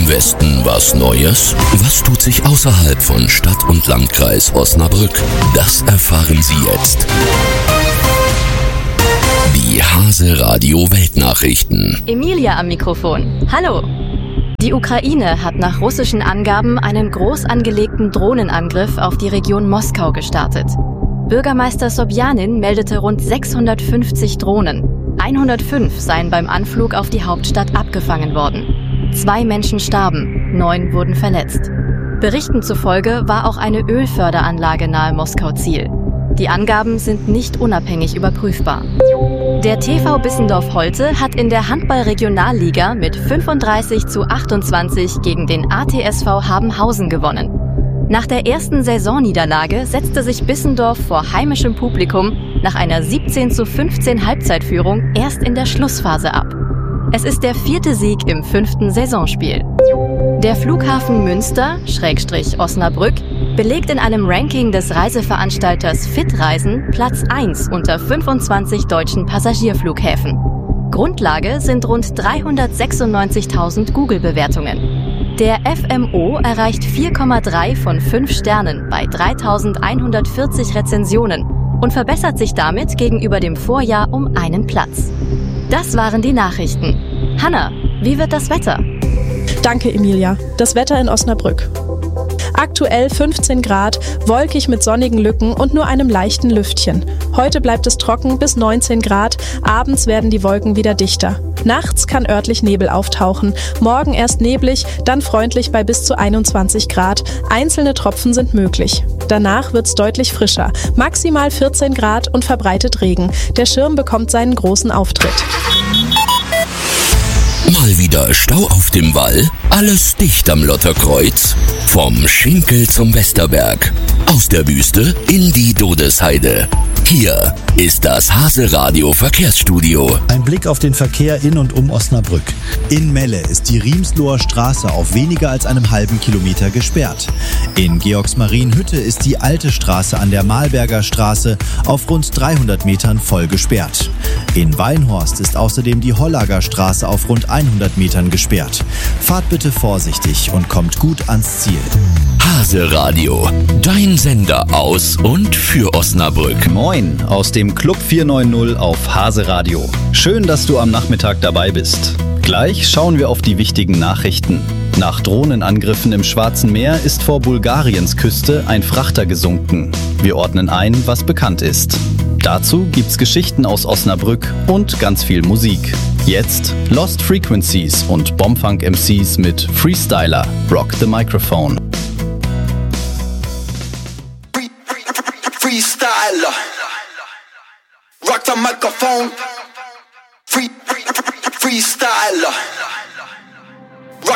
Im Westen was Neues? Was tut sich außerhalb von Stadt und Landkreis Osnabrück? Das erfahren Sie jetzt. Die Hase Radio Weltnachrichten. Emilia am Mikrofon. Hallo. Die Ukraine hat nach russischen Angaben einen groß angelegten Drohnenangriff auf die Region Moskau gestartet. Bürgermeister Sobjanin meldete rund 650 Drohnen. 105 seien beim Anflug auf die Hauptstadt abgefangen worden. 2 Menschen starben, 9 wurden verletzt. Berichten zufolge war auch eine Ölförderanlage nahe Moskau Ziel. Die Angaben sind nicht unabhängig überprüfbar. Der TV Bissendorf-Holte hat in der Handball-Regionalliga mit 35:28 gegen den ATSV Habenhausen gewonnen. Nach der ersten Saisonniederlage setzte sich Bissendorf vor heimischem Publikum nach einer 17:15 Halbzeitführung erst in der Schlussphase ab. Es ist der 4. Sieg im 5. Saisonspiel. Der Flughafen Münster/Osnabrück belegt in einem Ranking des Reiseveranstalters Fitreisen Platz 1 unter 25 deutschen Passagierflughäfen. Grundlage sind rund 396.000 Google-Bewertungen. Der FMO erreicht 4,3 von 5 Sternen bei 3.140 Rezensionen und verbessert sich damit gegenüber dem Vorjahr um einen Platz. Das waren die Nachrichten. Hanna, wie wird das Wetter? Danke, Emilia. Das Wetter in Osnabrück. Aktuell 15 Grad, wolkig mit sonnigen Lücken und nur einem leichten Lüftchen. Heute bleibt es trocken bis 19 Grad, abends werden die Wolken wieder dichter. Nachts kann örtlich Nebel auftauchen, morgen erst neblig, dann freundlich bei bis zu 21 Grad. Einzelne Tropfen sind möglich. Danach wird's deutlich frischer, maximal 14 Grad und verbreitet Regen. Der Schirm bekommt seinen großen Auftritt. Mal wieder Stau auf dem Wall? Alles dicht am Lotterkreuz? Vom Schinkel zum Westerberg. Aus der Wüste in die Dodesheide. Hier ist das Hase Radio Verkehrsstudio. Ein Blick auf den Verkehr in und um Osnabrück. In Melle ist die Riemsloher Straße auf weniger als einem halben Kilometer gesperrt. In Georgsmarienhütte ist die alte Straße an der Malberger Straße auf rund 300 Metern voll gesperrt. In Weinhorst ist außerdem die Hollager Straße auf rund 100 Metern gesperrt. Fahrt bitte vorsichtig und kommt gut ans Ziel. Hase Radio, dein Sender aus und für Osnabrück. Moin aus dem Club 490 auf Hase Radio. Schön, dass du am Nachmittag dabei bist. Gleich schauen wir auf die wichtigen Nachrichten. Nach Drohnenangriffen im Schwarzen Meer ist vor Bulgariens Küste ein Frachter gesunken. Wir ordnen ein, was bekannt ist. Dazu gibt's Geschichten aus Osnabrück und ganz viel Musik. Jetzt Lost Frequencies und Bombfunk MCs mit Freestyler, Rock the Microphone. Freestyler, rock the microphone. Freestyler.